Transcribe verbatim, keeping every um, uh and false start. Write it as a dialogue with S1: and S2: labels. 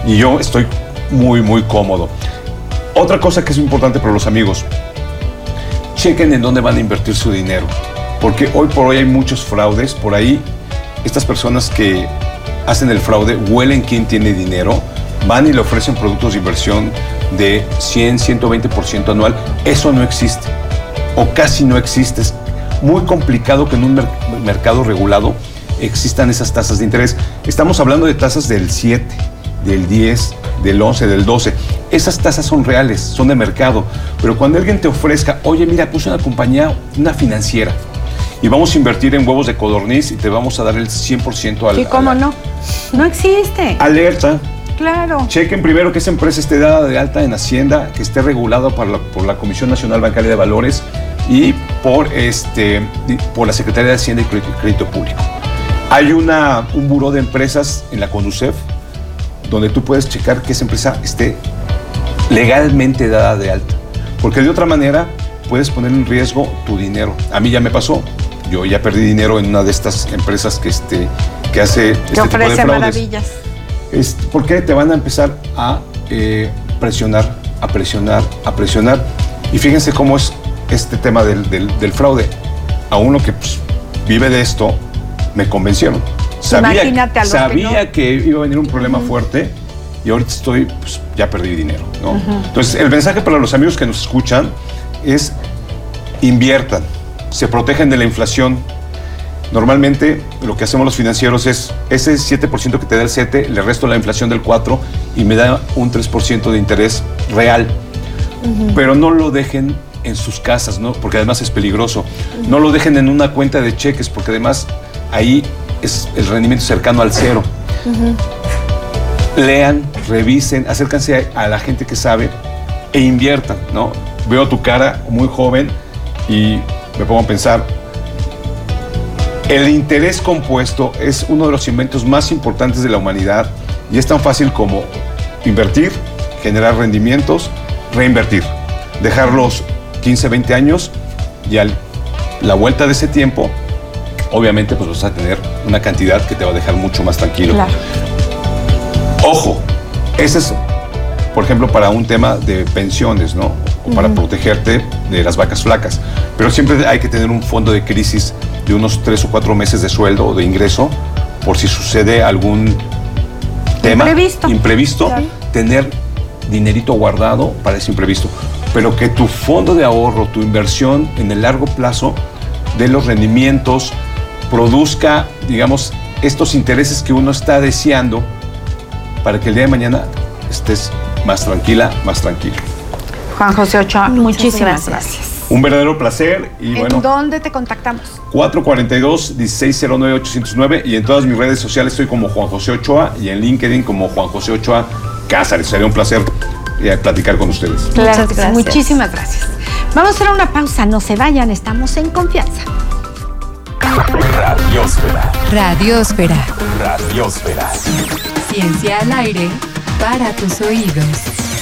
S1: Y yo estoy muy, muy cómodo. Otra cosa que es importante para los amigos, chequen en dónde van a invertir su dinero, porque hoy por hoy hay muchos fraudes. Por ahí, estas personas que hacen el fraude huelen quién tiene dinero, van y le ofrecen productos de inversión de cien, ciento veinte por ciento anual. Eso no existe, o casi no existe. Es muy complicado que en un mer- mercado regulado existan esas tasas de interés. Estamos hablando de tasas del siete, del diez, del once, del doce. Esas tasas son reales, son de mercado. Pero cuando alguien te ofrezca, oye, mira, puse una compañía, una financiera, y vamos a invertir en huevos de codorniz y te vamos a dar el cien por ciento al...
S2: ¿Y cómo
S1: a la...
S2: no? No existe.
S1: Alerta.
S2: Claro.
S1: Chequen primero que esa empresa esté dada de alta en Hacienda, que esté regulada por la, por la Comisión Nacional Bancaria de Valores y por, este, por la Secretaría de Hacienda y Crédito, Crédito Público. Hay una, un buró de empresas en la CONUCEF donde tú puedes checar que esa empresa esté legalmente dada de alta, porque de otra manera puedes poner en riesgo tu dinero. A mí ya me pasó, yo ya perdí dinero en una de estas empresas que, este, que hace este
S2: Que
S1: tipo de
S2: ofrece
S1: fraudes.
S2: maravillas.
S1: Es porque te van a empezar a eh, presionar, a presionar, a presionar. Y fíjense cómo es este tema del, del, del fraude. A uno que pues, vive de esto, me convencieron. Sabía,
S2: Imagínate a los
S1: sabía
S2: que, no.
S1: que iba a venir un problema uh-huh. fuerte y ahorita estoy, pues ya perdí dinero, ¿no? Uh-huh. Entonces, el mensaje para los amigos que nos escuchan es inviertan, se protegen de la inflación. Normalmente lo que hacemos los financieros es ese siete por ciento que te da el siete, le resto la inflación del cuatro y me da un tres por ciento de interés real. Uh-huh. Pero no lo dejen en sus casas, ¿no? Porque además es peligroso. Uh-huh. No lo dejen en una cuenta de cheques, porque además ahí es el rendimiento cercano al cero. Uh-huh. Lean, revisen, acérquense a, a la gente que sabe e inviertan, ¿no? Veo tu cara muy joven y me pongo a pensar, el interés compuesto es uno de los inventos más importantes de la humanidad y es tan fácil como invertir, generar rendimientos, reinvertir, dejarlos quince, veinte años y a la vuelta de ese tiempo, obviamente pues vas a tener una cantidad que te va a dejar mucho más tranquilo.
S2: Claro. Ojo,
S1: ese es, por ejemplo, para un tema de pensiones, ¿no? O para uh-huh. protegerte de las vacas flacas. Pero siempre hay que tener un fondo de crisis de unos tres o cuatro meses de sueldo o de ingreso por si sucede algún tema
S2: imprevisto,
S1: imprevisto claro. Tener dinerito guardado para ese imprevisto. Pero que tu fondo de ahorro, tu inversión en el largo plazo de los rendimientos produzca, digamos, estos intereses que uno está deseando para que el día de mañana estés más tranquila, más tranquilo.
S2: Juan José Ochoa, muchísimas gracias. gracias.
S1: Un verdadero placer y
S2: ¿En
S1: bueno.
S2: dónde te contactamos?
S1: cuatro cuatro dos, dieciséis cero nueve, ochocientos nueve y en todas mis redes sociales estoy como Juan José Ochoa y en LinkedIn como Juan José Ochoa Cázares. Sería un placer eh, platicar con ustedes.
S2: Claro, Muchas gracias. Muchísimas gracias. Vamos a hacer una pausa, no se vayan, estamos en confianza.
S3: Radiósfera.
S4: Radiósfera.
S3: Radiósfera.
S4: Ciencia al aire para tus oídos.